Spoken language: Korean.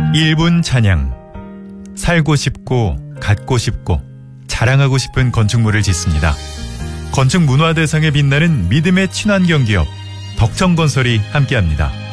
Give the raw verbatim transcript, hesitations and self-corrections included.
일 분 찬양. 살고 싶고 갖고 싶고 자랑하고 싶은 건축물을 짓습니다. 건축 문화 대상에 빛나는 믿음의 친환경 기업 덕정건설이 함께합니다.